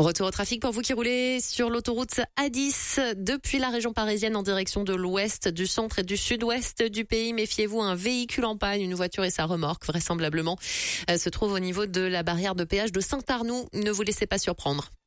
Retour au trafic pour vous qui roulez sur l'autoroute A10 depuis la région parisienne en direction de l'ouest, du centre et du sud-ouest du pays. Méfiez-vous, un véhicule en panne, une voiture et sa remorque vraisemblablement se trouvent au niveau de la barrière de péage de Saint-Arnoux. Ne vous laissez pas surprendre.